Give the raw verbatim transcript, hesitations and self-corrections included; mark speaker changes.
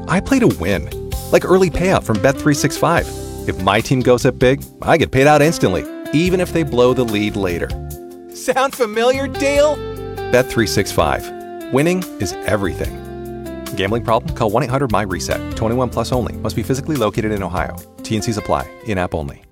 Speaker 1: I play to win. Like early payout from Bet three sixty-five. If my team goes up big, I get paid out instantly, even if they blow the lead later. Sound familiar, Dale? Bet three sixty-five. Winning is everything. Gambling problem? Call one eight hundred M Y RESET. twenty-one plus only. Must be physically located in Ohio. T N Cs apply. In-app only.